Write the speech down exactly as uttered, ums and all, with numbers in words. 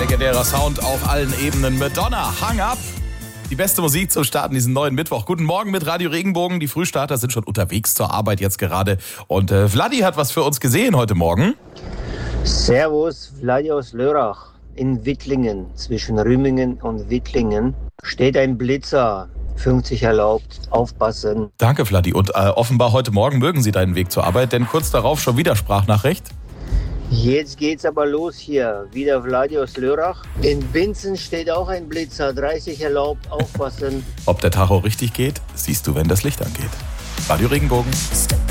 Legendärer Sound auf allen Ebenen. Madonna, Hang Up. Die beste Musik zum Starten diesen neuen Mittwoch. Guten Morgen mit Radio Regenbogen. Die Frühstarter sind schon unterwegs zur Arbeit jetzt gerade. Und äh, Vladi hat was für uns gesehen heute Morgen. Servus, Vladi aus Lörrach. In Wittlingen, zwischen Rümingen und Wittlingen, steht ein Blitzer. fünfzig erlaubt, aufpassen. Danke, Vladi. Und äh, offenbar heute Morgen mögen Sie deinen Weg zur Arbeit, denn kurz darauf schon wieder Sprachnachricht. Jetzt geht's aber los hier. Wieder Vladi aus Lörrach. In Binzen steht auch ein Blitzer. dreißig erlaubt, aufpassen. Ob der Tacho richtig geht, siehst du, wenn das Licht angeht. Radio Regenbogen.